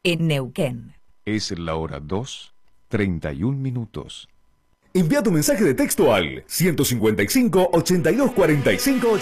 en Neuquén. Es la hora 2:31. Envía tu mensaje de texto al 155 82 45